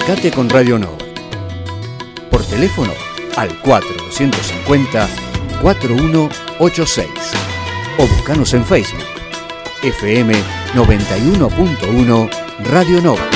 Comunicate con Radio Nova. Por teléfono al 4250-4186 o buscanos en Facebook FM 91.1 Radio Nova.